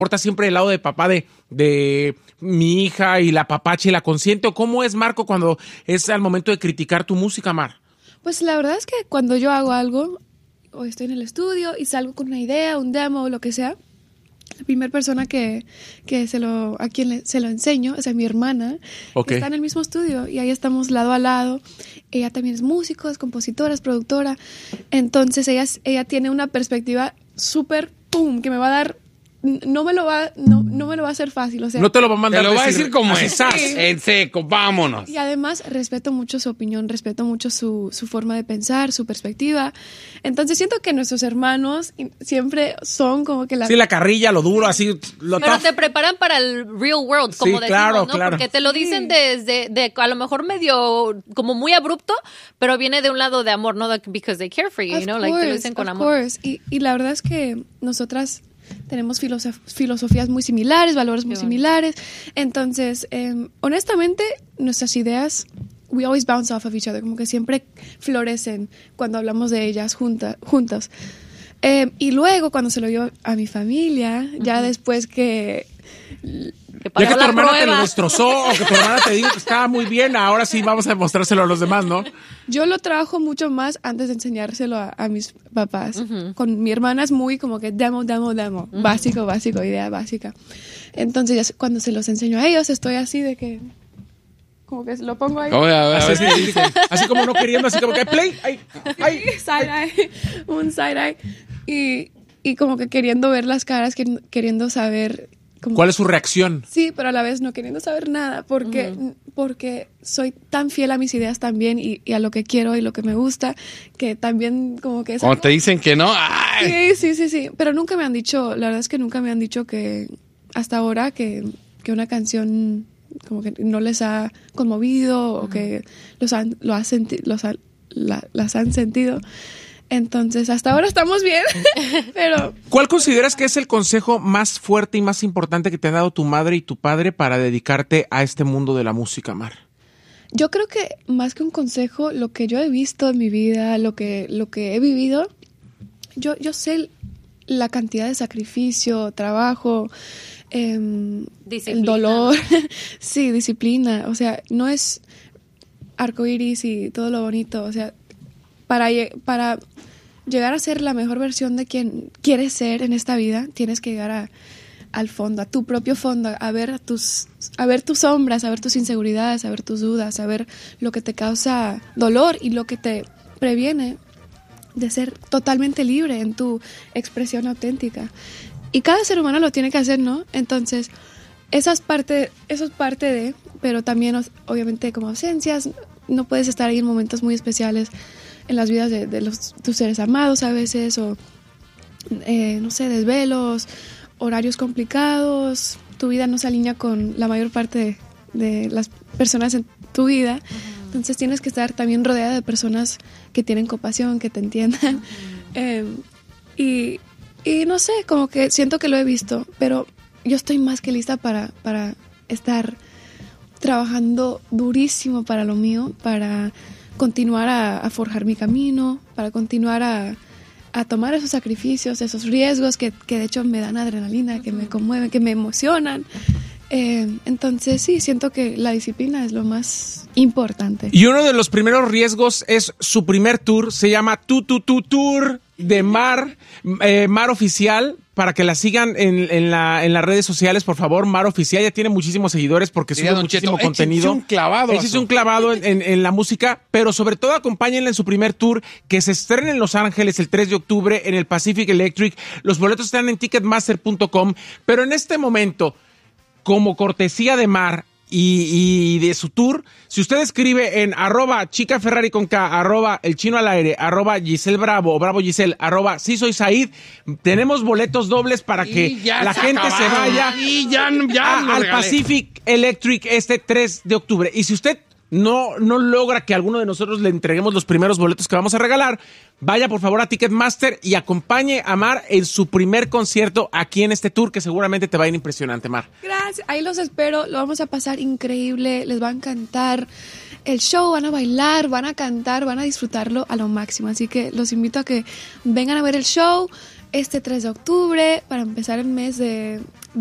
porta siempre del lado de papá de mi hija y la papacha y la consiente? ¿O cómo es Marco cuando es al momento de criticar tu música, Mar? Pues la verdad es que cuando yo hago algo, o estoy en el estudio y salgo con una idea, un demo o lo que sea, la primera persona a quien se lo enseño es a mi hermana, que está en el mismo estudio y ahí estamos lado a lado. Ella también es músico, es compositora, es productora. Entonces ella tiene una perspectiva súper que me va a dar. No me lo va a hacer fácil, o sea. No te lo va a mandar. Te lo va a decir como es. Sí. En seco, vámonos. Y además respeto mucho su opinión, respeto mucho su forma de pensar, su perspectiva. Entonces siento que nuestros hermanos siempre son como que Sí, la carrilla, lo duro, así. Pero te preparan para el real world, como decimos, claro, ¿no? claro. Porque te lo dicen desde a lo mejor medio, como muy abrupto, pero viene de un lado de amor, no because they care for you, you know? Like te lo dicen con amor. Y la verdad es que nosotras tenemos filosofías muy similares, valores muy similares. Entonces, honestamente, nuestras ideas, we always bounce off of each other, como que siempre florecen cuando hablamos de ellas juntas. Y luego, cuando se lo dio a mi familia, ya después que ya que tu hermana te lo destrozó o que tu hermana te dijo que estaba muy bien, ahora sí vamos a demostrárselo a los demás, ¿no? Yo lo trabajo mucho más antes de enseñárselo a mis papás. Con mi hermana es muy como que demo. Básico, idea básica. Entonces ya cuando se los enseño a ellos estoy así de que como que lo pongo ahí. Así como no queriendo, así como que play. Un side eye. Y como que queriendo ver las caras, queriendo saber ¿cuál es su reacción? Sí, pero a la vez no queriendo saber nada, porque soy tan fiel a mis ideas también y a lo que quiero y lo que me gusta, que también como que... Cuando te dicen que no, ¡ay! Sí, pero nunca me han dicho, la verdad es que nunca me han dicho que hasta ahora que una canción como que no les ha conmovido o que las han sentido. Entonces, hasta ahora estamos bien, pero... ¿Cuál consideras que es el consejo más fuerte y más importante que te han dado tu madre y tu padre para dedicarte a este mundo de la música, Mar? Yo creo que más que un consejo, lo que yo he visto en mi vida, lo que he vivido, yo sé la cantidad de sacrificio, trabajo, el dolor, sí, disciplina. O sea, no es arcoíris y todo lo bonito. O sea, para llegar a ser la mejor versión de quien quieres ser en esta vida, tienes que llegar al fondo, a tu propio fondo, a ver tus sombras, a ver tus inseguridades, a ver tus dudas, a ver lo que te causa dolor y lo que te previene de ser totalmente libre en tu expresión auténtica. Y cada ser humano lo tiene que hacer, ¿no? Entonces, eso es parte de, pero también obviamente como ausencias, no puedes estar ahí en momentos muy especiales en las vidas de tus seres amados a veces, o no sé, desvelos, horarios complicados, tu vida no se alinea con la mayor parte de las personas en tu vida. Entonces tienes que estar también rodeada de personas que tienen compasión, que te entiendan. Y no sé, como que siento que lo he visto, pero yo estoy más que lista para estar trabajando durísimo para lo mío, para continuar a forjar mi camino, para continuar a tomar esos sacrificios, esos riesgos que de hecho me dan adrenalina, que me conmueven, que me emocionan. Entonces sí, siento que la disciplina es lo más importante. Y uno de los primeros riesgos es su primer tour, se llama Tour de Mar, Mar Oficial, para que la sigan en las redes sociales, por favor. Mar Oficial ya tiene muchísimos seguidores porque sube muchísimo contenido. Échese un clavado en la música, pero sobre todo acompáñenla en su primer tour que se estrena en Los Ángeles el 3 de octubre en el Pacific Electric. Los boletos están en ticketmaster.com, pero en este momento, como cortesía de Mar y de su tour, si usted escribe en @chicaferrari con K, @elchinoalaire, @Giselle Bravo o Bravo Giselle, @sí soy Said, tenemos boletos dobles para que la gente se vaya al Pacific Electric este 3 de octubre. Y si usted no logra que alguno de nosotros le entreguemos los primeros boletos que vamos a regalar, vaya por favor a Ticketmaster y acompañe a Mar en su primer concierto aquí en este tour que seguramente te va a ir impresionante, Mar. Gracias, ahí los espero, lo vamos a pasar increíble, les va a encantar el show, van a bailar, van a cantar, van a disfrutarlo a lo máximo, así que los invito a que vengan a ver el show. este 3 de octubre para empezar el mes de